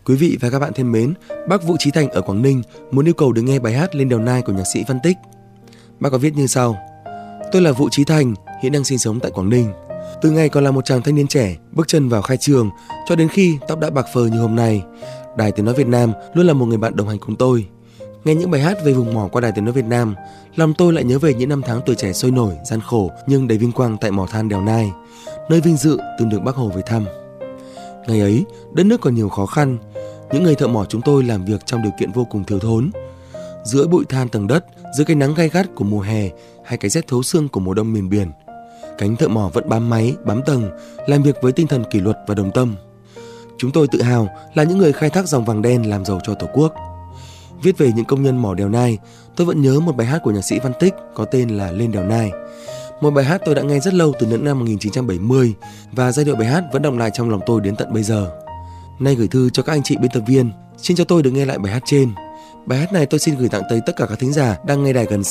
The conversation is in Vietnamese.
Quý vị và các bạn thân mến, bác Vũ Chí Thành ở Quảng Ninh muốn yêu cầu được nghe bài hát Lên Đèo Nai của nhạc sĩ Văn Tích. Bác có viết như sau: Tôi là Vũ Chí Thành, hiện đang sinh sống tại Quảng Ninh. Từ ngày còn là một chàng thanh niên trẻ, bước chân vào khai trường, cho đến khi tóc đã bạc phơ như hôm nay, Đài Tiếng nói Việt Nam luôn là một người bạn đồng hành cùng tôi. Nghe những bài hát về vùng mỏ qua Đài Tiếng nói Việt Nam, lòng tôi lại nhớ về những năm tháng tuổi trẻ sôi nổi, gian khổ nhưng đầy vinh quang tại mỏ than Đèo Nai, nơi vinh dự từng được Bác Hồ về thăm. Ngày ấy, đất nước còn nhiều khó khăn, những người thợ mỏ chúng tôi làm việc trong điều kiện vô cùng thiếu thốn. Giữa bụi than tầng đất, dưới cái nắng gay gắt của mùa hè hay cái rét thấu xương của mùa đông miền biển, cánh thợ mỏ vẫn bám máy, bám tầng, làm việc với tinh thần kỷ luật và đồng tâm. Chúng tôi tự hào là những người khai thác dòng vàng đen làm giàu cho Tổ quốc. Viết về những công nhân mỏ Đèo Nai, tôi vẫn nhớ một bài hát của nhạc sĩ Văn Tích có tên là Lên Đèo Nai. Một bài hát tôi đã nghe rất lâu từ những năm 1970 và giai điệu bài hát vẫn đọng lại trong lòng tôi đến tận bây giờ. Nay gửi thư cho các anh chị biên tập viên, xin cho tôi được nghe lại bài hát trên. Bài hát này tôi xin gửi tặng tới tất cả các thính giả đang nghe đài gần